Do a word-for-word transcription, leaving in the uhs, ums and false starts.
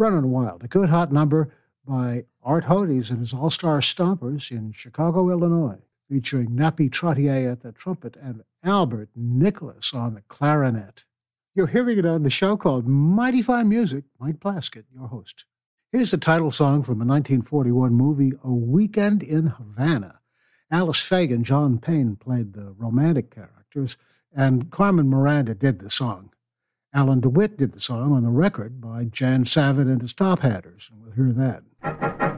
Running Wild, a good hot number by Art Hodes and his All-Star Stompers in Chicago, Illinois, featuring Nappy Trottier at the trumpet and Albert Nicholas on the clarinet. You're hearing it on the show called Mighty Fine Music. Mike Plaskett, your host. Here's the title song from a nineteen forty-one movie, A Weekend in Havana. Alice Fagan, John Payne played the romantic characters, and Carmen Miranda did the song. Alan DeWitt did the song on the record by Jan Savitt and his Top Hatters, and we'll hear that.